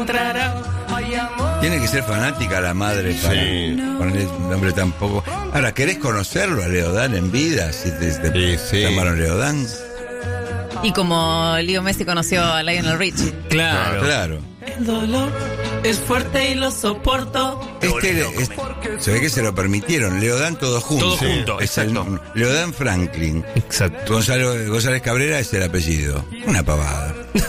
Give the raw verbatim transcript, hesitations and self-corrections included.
Tiene que ser fanática la madre para Sí. ponerle un nombre tan poco. Ahora, ¿querés conocerlo a Leodán en vida? Si te, te Sí, sí. llamaron Leodán. Y como Leo Messi conoció a Lionel Richie. Claro. Claro. El dolor es fuerte y lo soporto. Este, es- se ve que se lo permitieron. Leodán todo junto. Todo junto, Es el- exacto. Leodán Franklin. Exacto. Gonzalo, González Cabrera es el apellido. Una pavada.